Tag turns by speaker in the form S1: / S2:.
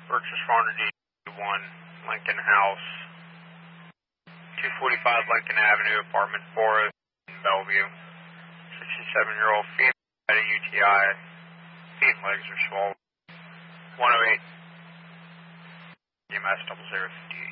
S1: First responder D1, Lincoln House, 245 Lincoln Avenue, apartment 4 in Bellevue. 67-year-old female had a UTI. Feet and legs are swollen. 108 EMS 0058.